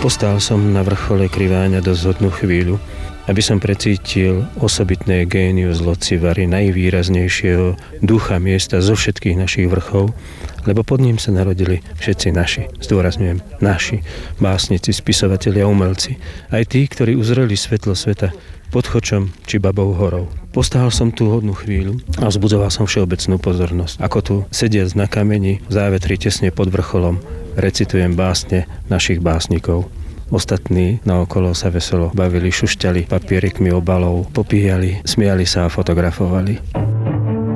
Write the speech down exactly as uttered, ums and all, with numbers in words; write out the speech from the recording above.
Postál som na vrchole Kriváňa dosť hodnú chvíľu, aby som precítil osobitné génius Locivary, najvýraznejšieho ducha miesta zo všetkých našich vrchov, lebo pod ním sa narodili všetci naši, zdôrazňujem, naši básnici, spisovatelia, umelci, aj tí, ktorí uzreli svetlo sveta pod Chočom či Babou horou. Postál som tú hodnú chvíľu a vzbudzoval som všeobecnú pozornosť. Ako tu, sediac na kameni, v závetri tesne pod vrcholom, recitujem básne našich básnikov. Ostatní naokolo sa veselo bavili, šušťali papierikmi obalov, popíjali, smiali sa a fotografovali.